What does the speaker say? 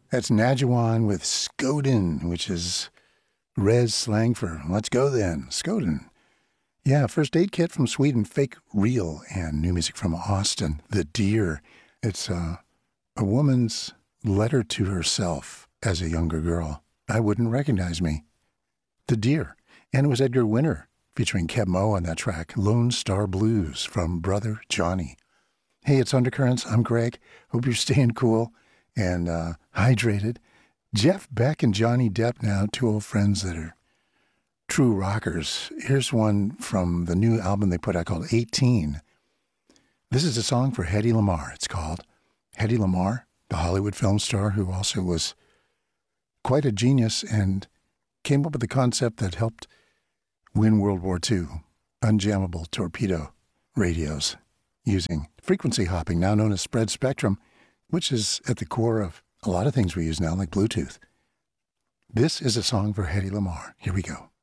That's Najuan with Skoden, which is res slang for let's go then, Skoden. Yeah, first aid kit from Sweden, Fake Real, and new music from Austin, The Deer. It's a woman's letter to herself as a younger girl. I wouldn't recognize me. The Deer. And it was Edgar Winter featuring Keb Mo on that track, Lone Star Blues from Brother Johnny. Hey, it's Undercurrents. I'm Greg. Hope you're staying cool and hydrated. Jeff Beck and Johnny Depp now, two old friends that are true rockers. Here's one from the new album they put out called 18. This is a song for Hedy Lamarr. It's called Hedy Lamarr, the Hollywood film star who also was quite a genius and came up with the concept that helped win World War II, unjammable torpedo radios using frequency hopping, now known as spread spectrum, which is at the core of a lot of things we use now, like Bluetooth. This is a song for Hedy Lamarr. Here we go.